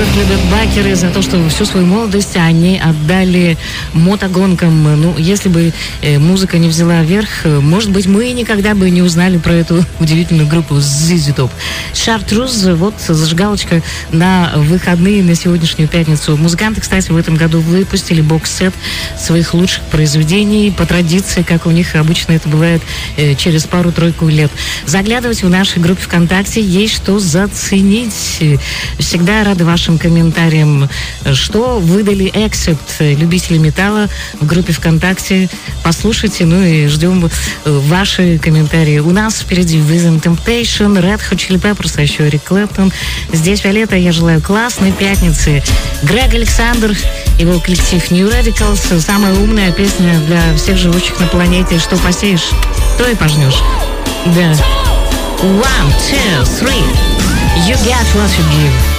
которых любят байкеры, за то, что всю свою молодость они отдали мотогонкам. Ну, если бы музыка не взяла вверх, может быть, мы никогда бы не узнали про эту удивительную группу ZZ Top. Chartreuse, вот зажигалочка на выходные, на сегодняшнюю пятницу. Музыканты, кстати, в этом году выпустили бокс-сет своих лучших произведений по традиции, как у них обычно это бывает через пару-тройку лет. Заглядывать в нашей группе ВКонтакте, есть что заценить. Всегда рады вашим комментариям. Что выдали Accept любители металла в группе ВКонтакте. Послушайте, ну и ждем ваши комментарии. У нас впереди Within Temptation, Red Hot Chili Peppers, а еще Эрик Клэптон. Здесь Виолетта, я желаю классной пятницы. Грег Александр, его коллектив New Radicals. Самая умная песня для всех живущих на планете. Что посеешь, то и пожнешь. Да. 1, 2, 3. You get what you give.